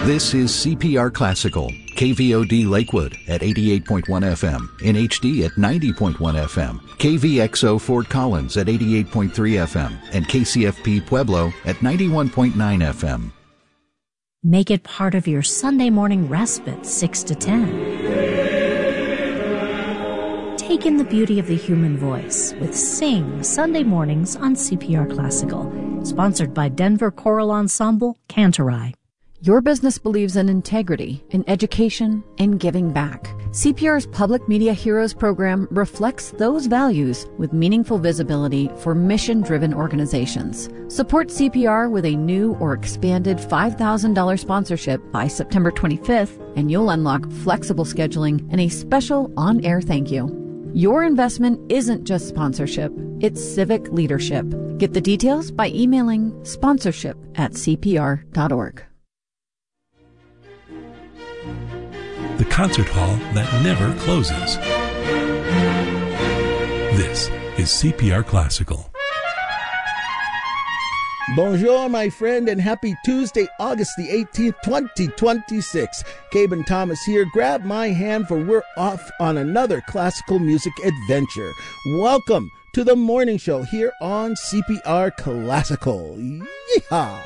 This is CPR Classical, KVOD Lakewood at 88.1 FM, in HD at 90.1 FM, KVXO Fort Collins at 88.3 FM, and KCFP Pueblo at 91.9 FM. Make it part of your Sunday morning respite, 6 to 10. Take in the beauty of the human voice with Sing Sunday mornings on CPR Classical, sponsored by Denver Choral Ensemble, Cantorai. Your business believes in integrity, in education, and giving back. CPR's Public Media Heroes program reflects those values with meaningful visibility for mission-driven organizations. Support CPR with a new or expanded $5,000 sponsorship by September 25th, and you'll unlock flexible scheduling and a special on-air thank you. Your investment isn't just sponsorship, it's civic leadership. Get the details by emailing sponsorship@cpr.org. The concert hall that never closes. This is CPR Classical. Bonjour, my friend, and happy Tuesday, August the 18th, 2026. Caben Thomas here. Grab my hand, for we're off on another classical music adventure. Welcome to the morning show here on CPR Classical. Yeehaw!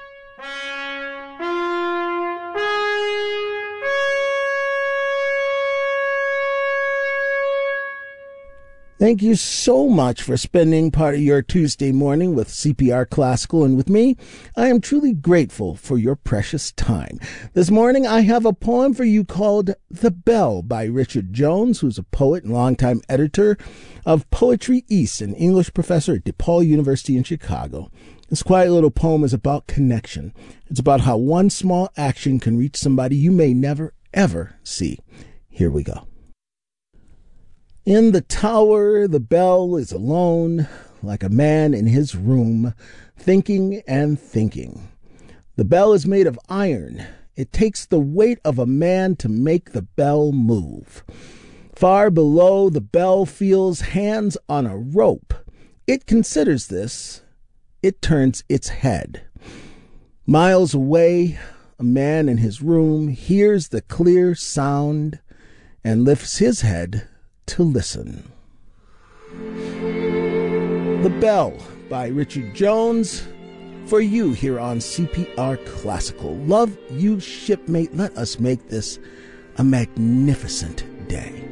Thank you so much for spending part of your Tuesday morning with CPR Classical and with me. I am truly grateful for your precious time. This morning I have a poem for you called The Bell by Richard Jones, who's a poet and longtime editor of Poetry East, an English professor at DePaul University in Chicago. This quiet little poem is about connection. It's about how one small action can reach somebody you may never, ever see. Here we go. In the tower, the bell is alone, like a man in his room, thinking and thinking. The bell is made of iron. It takes the weight of a man to make the bell move. Far below, the bell feels hands on a rope. It considers this. It turns its head. Miles away, a man in his room hears the clear sound and lifts his head to listen. The Bell by Richard Jones for you here on CPR Classical. Love you, shipmate. Let us make this a magnificent day.